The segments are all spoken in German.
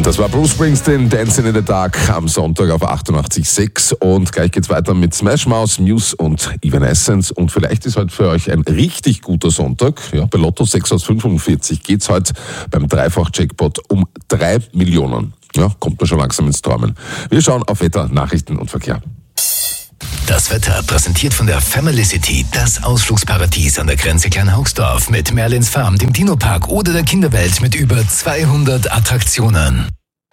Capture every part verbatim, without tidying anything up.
Das war Bruce Springsteen, Dancing in the Dark am Sonntag auf achtundachtzig Komma sechs und gleich geht's weiter mit Smash Mouth, Muse und Evanescence und vielleicht ist heute für euch ein richtig guter Sonntag. Ja, bei Lotto sechs aus fünfundvierzig geht's heute beim Dreifach-Jackpot um drei Millionen. Ja, kommt man schon langsam ins Träumen. Wir schauen auf Wetter, Nachrichten und Verkehr. Das Wetter präsentiert von der Family City, das Ausflugsparadies an der Grenze Kleinhaugsdorf mit Merlins Farm, dem Dino-Park oder der Kinderwelt mit über zweihundert Attraktionen.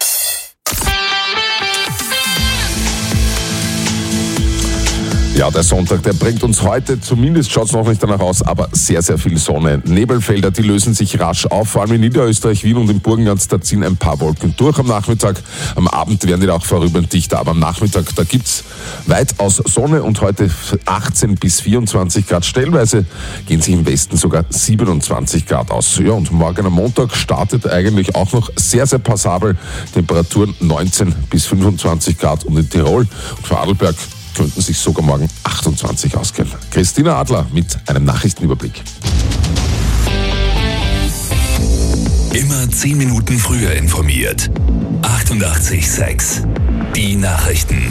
Ja, der Sonntag, der bringt uns heute, zumindest schaut es noch nicht danach aus, aber sehr, sehr viel Sonne. Nebelfelder, die lösen sich rasch auf, vor allem in Niederösterreich, Wien und im Burgenland, da ziehen ein paar Wolken durch am Nachmittag. Am Abend werden die auch vorübergehend dichter, aber am Nachmittag, da gibt's weitaus Sonne und heute achtzehn bis vierundzwanzig Grad. Stellenweise gehen sich im Westen sogar siebenundzwanzig Grad aus. Ja, und morgen am Montag startet eigentlich auch noch sehr, sehr passabel. Temperaturen neunzehn bis fünfundzwanzig Grad und in Tirol und Vorarlberg könnten sich sogar morgen achtundzwanzig ausgehen. Christina Adler mit einem Nachrichtenüberblick. Immer zehn Minuten früher informiert. achtundachtzig Komma sechs. Die Nachrichten.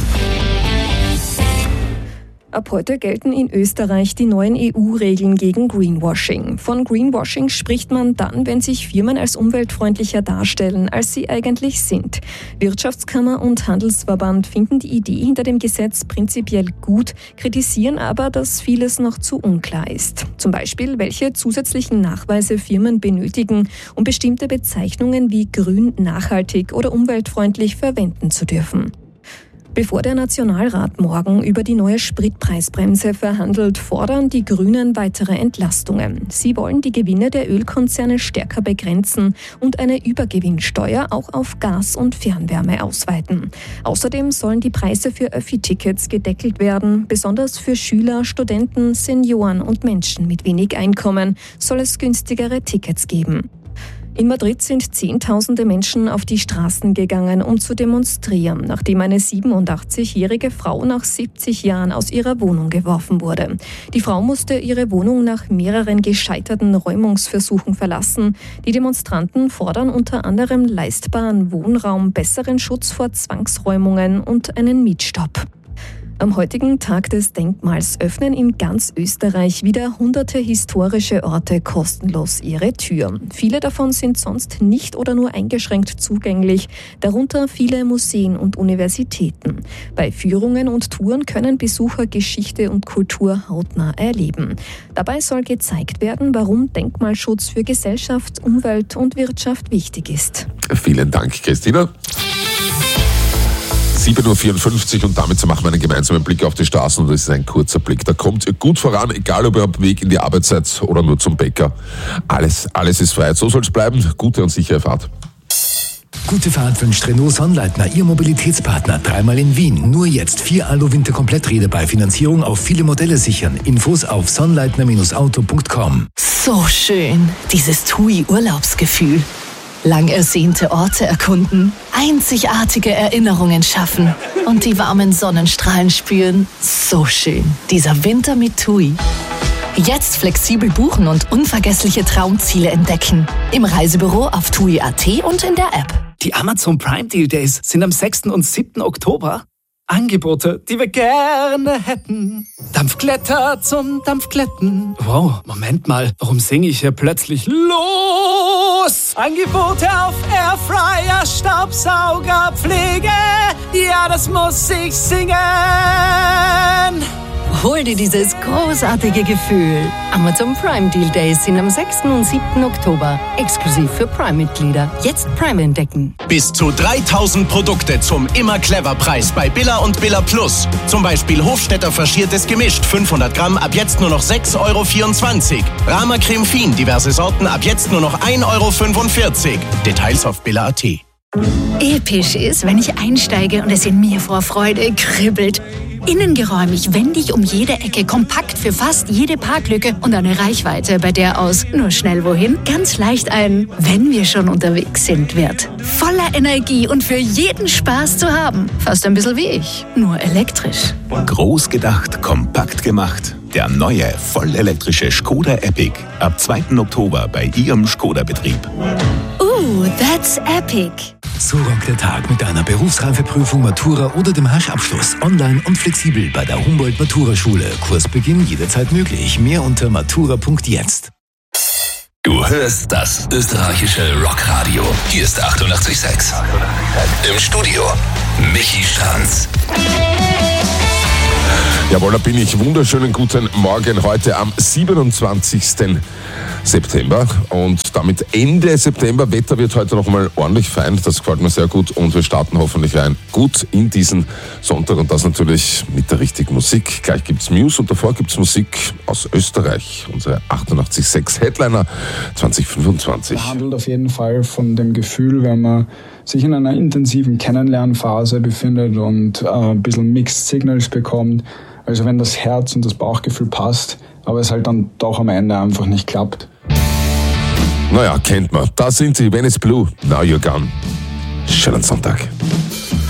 Ab heute gelten in Österreich die neuen E U-Regeln gegen Greenwashing. Von Greenwashing spricht man dann, wenn sich Firmen als umweltfreundlicher darstellen, als sie eigentlich sind. Wirtschaftskammer und Handelsverband finden die Idee hinter dem Gesetz prinzipiell gut, kritisieren aber, dass vieles noch zu unklar ist. Zum Beispiel, welche zusätzlichen Nachweise Firmen benötigen, um bestimmte Bezeichnungen wie grün, nachhaltig oder umweltfreundlich verwenden zu dürfen. Bevor der Nationalrat morgen über die neue Spritpreisbremse verhandelt, fordern die Grünen weitere Entlastungen. Sie wollen die Gewinne der Ölkonzerne stärker begrenzen und eine Übergewinnsteuer auch auf Gas und Fernwärme ausweiten. Außerdem sollen die Preise für Öffi-Tickets gedeckelt werden. Besonders für Schüler, Studenten, Senioren und Menschen mit wenig Einkommen soll es günstigere Tickets geben. In Madrid sind Zehntausende Menschen auf die Straßen gegangen, um zu demonstrieren, nachdem eine siebenundachtzigjährige Frau nach siebzig Jahren aus ihrer Wohnung geworfen wurde. Die Frau musste ihre Wohnung nach mehreren gescheiterten Räumungsversuchen verlassen. Die Demonstranten fordern unter anderem leistbaren Wohnraum, besseren Schutz vor Zwangsräumungen und einen Mietstopp. Am heutigen Tag des Denkmals öffnen in ganz Österreich wieder hunderte historische Orte kostenlos ihre Tür. Viele davon sind sonst nicht oder nur eingeschränkt zugänglich, darunter viele Museen und Universitäten. Bei Führungen und Touren können Besucher Geschichte und Kultur hautnah erleben. Dabei soll gezeigt werden, warum Denkmalschutz für Gesellschaft, Umwelt und Wirtschaft wichtig ist. Vielen Dank, Christina. sieben Uhr vierundfünfzig und damit machen wir einen gemeinsamen Blick auf die Straßen und das ist ein kurzer Blick. Da kommt ihr gut voran, egal ob ihr am Weg in die Arbeit seid oder nur zum Bäcker. Alles, alles ist frei. So soll es bleiben. Gute und sichere Fahrt. Gute Fahrt wünscht Renault Sonnleitner, Ihr Mobilitätspartner. Dreimal in Wien. Nur jetzt vier Alu-Winter-Kompletträder bei Finanzierung auf viele Modelle sichern. Infos auf sonnleitner Auto punkt com. So schön, dieses T U I-Urlaubsgefühl. Lang ersehnte Orte erkunden, einzigartige Erinnerungen schaffen und die warmen Sonnenstrahlen spüren. So schön, dieser Winter mit T U I. Jetzt flexibel buchen und unvergessliche Traumziele entdecken. Im Reisebüro auf T U I Punkt A T und in der App. Die Amazon Prime Deal Days sind am sechsten und siebten Oktober. Angebote, die wir gerne hätten. Dampfglätter zum Dampfglätten. Wow, Moment mal, warum singe ich hier plötzlich los? Angebote auf Airfryer, Staubsauger, Pflege. Ja, das muss ich singen. Hol dir dieses großartige Gefühl. Amazon Prime Deal Days sind am sechsten und siebten Oktober. Exklusiv für Prime-Mitglieder. Jetzt Prime entdecken. Bis zu dreitausend Produkte zum Immer-Clever-Preis bei Billa und Billa Plus. Zum Beispiel Hofstetter faschiertes Gemischt, fünfhundert Gramm, ab jetzt nur noch sechs Euro vierundzwanzig. Rama Creme Fin, diverse Sorten, ab jetzt nur noch ein Euro fünfundvierzig. Details auf Billa Punkt A T. Episch ist, wenn ich einsteige und es in mir vor Freude kribbelt. Innengeräumig, wendig um jede Ecke, kompakt für fast jede Parklücke und eine Reichweite, bei der aus nur schnell wohin ganz leicht ein "Wenn wir schon unterwegs sind" wird. Voller Energie und für jeden Spaß zu haben. Fast ein bisschen wie ich, nur elektrisch. Groß gedacht, kompakt gemacht. Der neue, vollelektrische Skoda Epic. Ab zweiten Oktober bei Ihrem Skoda-Betrieb. Uh, that's epic. So rockt der Tag mit einer Berufsreifeprüfung, Matura oder dem Haschabschluss. Online und flexibel bei der Humboldt-Matura-Schule. Kursbeginn jederzeit möglich. Mehr unter matura punkt jetzt. Du hörst das österreichische Rockradio. Hier ist achtundachtzig Komma sechs. Im Studio Michi Stranz. Jawohl, da bin ich. Wunderschönen guten Morgen heute am siebenundzwanzigsten September und damit Ende September. Wetter wird heute noch mal ordentlich fein, das gefällt mir sehr gut und wir starten hoffentlich rein gut in diesen Sonntag und das natürlich mit der richtigen Musik. Gleich gibt's News und davor gibt's Musik aus Österreich, unsere achtundachtzig Komma sechs Headliner zwanzig fünfundzwanzig. Es handelt auf jeden Fall von dem Gefühl, wenn man sich in einer intensiven Kennenlernphase befindet und äh, ein bisschen Mixed Signals bekommt. Also wenn das Herz und das Bauchgefühl passt, aber es halt dann doch am Ende einfach nicht klappt. Naja, kennt man. Da sind sie, Venice Blue, Now You're Gone. Schönen Sonntag.